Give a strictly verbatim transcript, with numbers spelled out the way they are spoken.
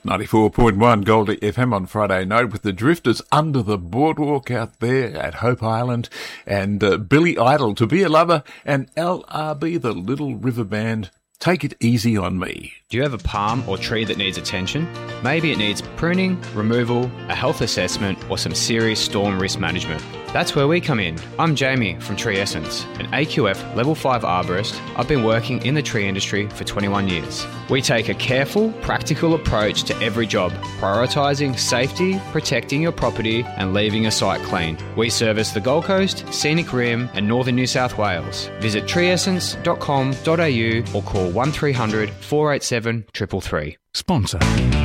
ninety-four point one Goldie F M on Friday night with the Drifters under the boardwalk out there at Hope Island, and uh, Billy Idol, To Be a Lover, and L R B, the Little River Band, Take It Easy on Me. Do you have a palm or tree that needs attention? Maybe it needs pruning, removal, a health assessment, or some serious storm risk management. That's where we come in. I'm Jamie from Tree Essence, an A Q F Level five arborist. I've been working in the tree industry for twenty-one years. We take a careful, practical approach to every job, prioritising safety, protecting your property, and leaving a site clean. We service the Gold Coast, Scenic Rim, and Northern New South Wales. Visit tree essence dot com dot a u or call one three hundred, four eight seven, three three three. Sponsor.